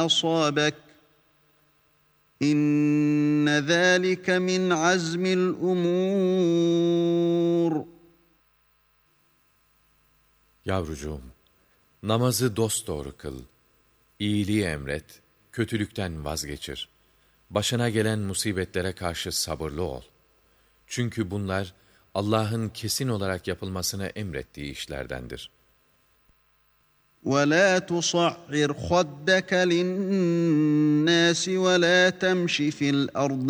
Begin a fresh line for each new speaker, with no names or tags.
أصابك إن ذلك من عزم الأمور.
Yavrucuğum, namazı dosdoğru kıl, iyiliği emret, kötülükten vazgeçir. Başına gelen musibetlere karşı sabırlı ol. Çünkü bunlar Allah'ın kesin olarak yapılmasını emrettiği işlerdendir.
وَلَا تُصَعِّرْ خَدَّكَ لِلنَّاسِ وَلَا تَمْشِ فِي الْأَرْضِ